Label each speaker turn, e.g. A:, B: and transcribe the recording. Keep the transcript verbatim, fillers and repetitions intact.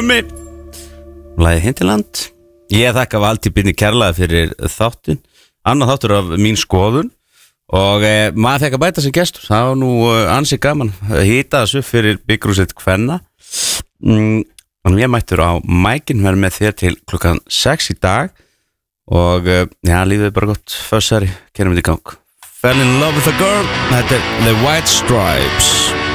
A: Krummi Lagið Hindiland. Ég þakka Valtý Birni kærlega fyrir þáttinn. Annað þáttur af mín skoðun. Og eh, maður fekk að bæta sem gestur. Það var nú eh, ansi gaman að hýta þessu fyrir byggrúsið kvenna. mm, Þannig ég mættur á mækin, verður með þér til klukkan sex í dag. Og eh, já, lífið er bara gott. Fössari, kerum við í gang. Fell in love with a girl. Þetta er The White Stripes.